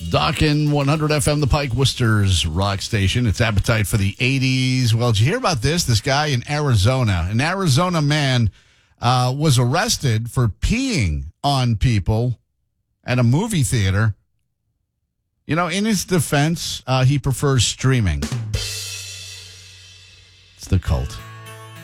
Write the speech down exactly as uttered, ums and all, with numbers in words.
Dockin one hundred F M, the Pike Worcester's rock station. It's Appetite for the eighties. Well, did you hear about this? This guy in Arizona, an Arizona man uh, was arrested for peeing on people at a movie theater. You know, in his defense, uh, he prefers streaming. It's the cult.